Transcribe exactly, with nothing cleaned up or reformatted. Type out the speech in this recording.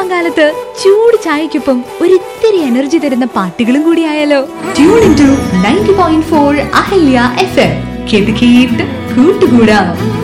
കാലത്ത് ചൂട് ചായക്കൊപ്പം ഒരിത്തിരി എനർജി തരുന്ന പാട്ടുകളും കൂടി ആയാലോ? Tune in to ninety point four Ahalya F M. കേട്ട് കേട്ട് കൂട്ടുകൂടാം.